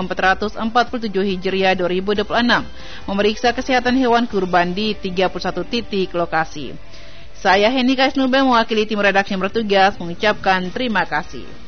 1447 Hijriah 2026 memeriksa kesehatan hewan kurban di 31 titik lokasi. Saya Henika Snube mewakili tim redaksi yang bertugas mengucapkan terima kasih.